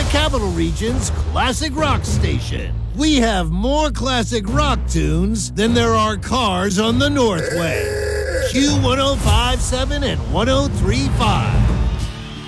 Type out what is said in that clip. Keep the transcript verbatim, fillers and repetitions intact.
Capital Region's classic rock station. We have more classic rock tunes than there are cars on the Northway. Q one oh five point seven and one oh three point five.